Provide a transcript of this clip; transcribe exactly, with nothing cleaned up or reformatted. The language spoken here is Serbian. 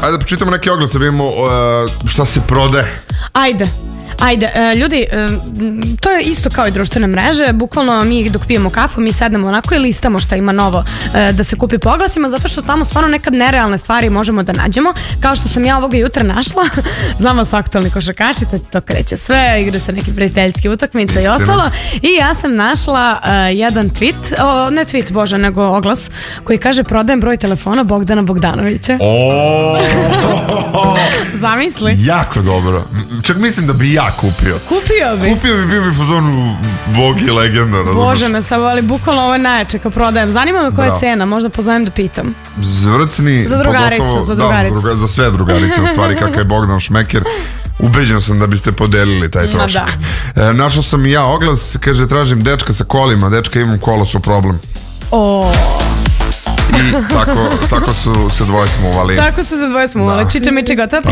ajde da počitamo neke oglase, vidimo uh, šta se prode. Ajde. Ajde, ljudi, to je isto kao i društvene mreže, bukvalno mi dok pijemo kafu, mi sednemo onako i listamo šta ima novo da se kupi po oglasima, zato što tamo stvarno nekad nerealne stvari možemo da nađemo, kao što sam ja ovoga jutra našla, znamo su aktualni košarkaši, to kreće sve, igra se neke prijateljske utakmice i ostalo, i ja sam našla uh, jedan tweet, o, ne tweet, bože, nego oglas, koji kaže prodajem broj telefona Bogdana Bogdanovića. Zamisli. Jako dobro. Čak mislim da bi ja kupio. Kupio bi. Kupio bi, bio bi fazonu Bog je legenda. Bože me samo, ali bukvalno ovo je najjače kad prodajem. Zanima me koja je cena, možda pozovem da pitam. Zvrcni. Za drugaricu, pogotovo, za drugaricu. Da, za, druga, za sve drugarice, u stvari, kakav je Bogdan Šmeker. Ubeđen sam da biste podelili taj trošak. Da. E, našao sam i ja oglas, kaže tražim dečka sa kolima, dečka imam kola su problem. O. I tako, tako su se dvoje smuvali. Tako su se dvoje smuvali. Da. Čiče mi če gotova.